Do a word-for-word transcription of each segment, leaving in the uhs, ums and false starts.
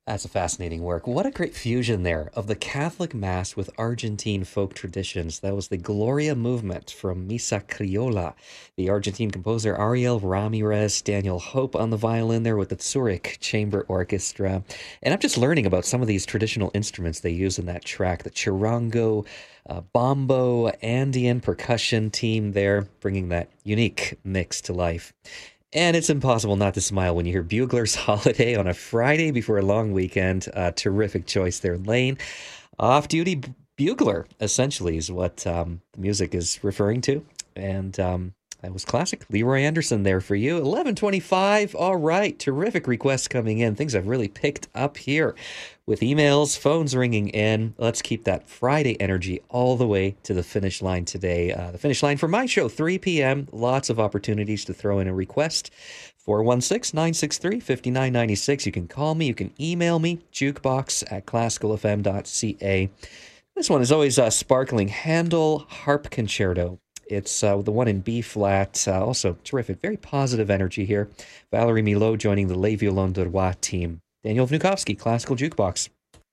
That's a fascinating work. What a great fusion there of the Catholic Mass with Argentine folk traditions. That was the Gloria movement from Misa Criolla. The Argentine composer Ariel Ramirez, Daniel Hope on the violin there with the Zurich Chamber Orchestra. And I'm just learning about some of these traditional instruments they use in that track. The charango, uh, bombo, Andean percussion team there, bringing that unique mix to life. And it's impossible not to smile when you hear Bugler's Holiday on a Friday before a long weekend. Uh, terrific choice there, Lane. Off-duty bugler, essentially, is what um, the music is referring to. And um, that was classic. Leroy Anderson there for you. eleven twenty-five. All right. Terrific requests coming in. Things have really picked up here with emails, phones ringing in. Let's keep that Friday energy all the way to the finish line today. Uh, the finish line for my show, three p.m. Lots of opportunities to throw in a request. four one six, nine six three, five nine nine six. You can call me. You can email me. Jukebox at classical f m dot c a. This one is always a sparkling Handel Harp Concerto. It's uh, the one in B flat. Uh, also terrific. Very positive energy here. Valerie Milo joining the Les Violons de Roi team. Daniel Vnukovsky, Classical Jukebox.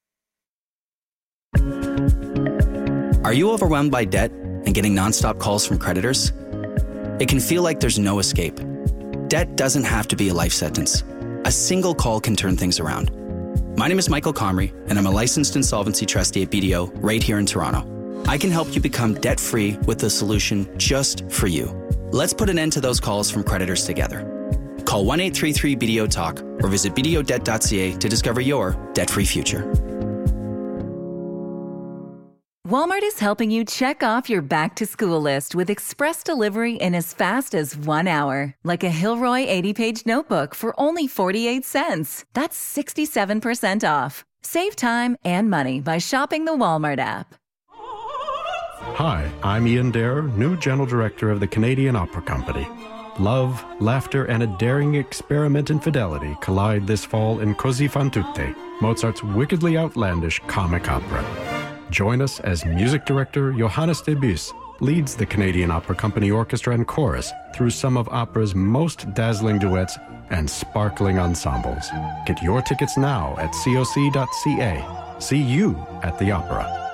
Are you overwhelmed by debt and getting nonstop calls from creditors? It can feel like there's no escape. Debt doesn't have to be a life sentence. A single call can turn things around. My name is Michael Comrie, and I'm a licensed insolvency trustee at B D O right here in Toronto. I can help you become debt-free with a solution just for you. Let's put an end to those calls from creditors together. Call one eight three three B D O Talk or visit b d o debt dot c a to discover your debt-free future. Walmart is helping you check off your back-to-school list with express delivery in as fast as one hour. Like a Hilroy eighty-page notebook for only forty-eight cents. That's sixty-seven percent off. Save time and money by shopping the Walmart app. Hi, I'm Ian Dare, new General Director of the Canadian Opera Company. Love, laughter, and a daring experiment in fidelity collide this fall in Così fan tutte, Mozart's wickedly outlandish comic opera. Join us as music director Johannes Debussy leads the Canadian Opera Company Orchestra and Chorus through some of opera's most dazzling duets and sparkling ensembles. Get your tickets now at c o c dot c a. See you at the opera.